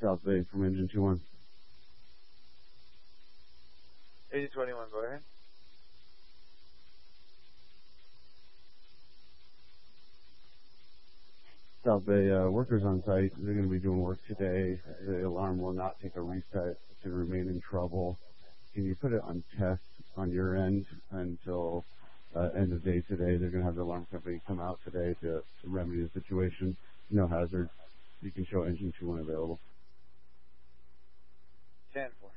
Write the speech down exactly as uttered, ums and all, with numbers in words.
South Bay from Engine two one. Engine twenty-one, go ahead. South Bay uh, workers on site. They're going to be doing work today. The alarm will not take a reset. It should remain in trouble. Can you put it on test on your end until uh, end of day today? They're going to have the alarm company come out today to, to remedy the situation. No hazard. You can show engine two one available. ten four.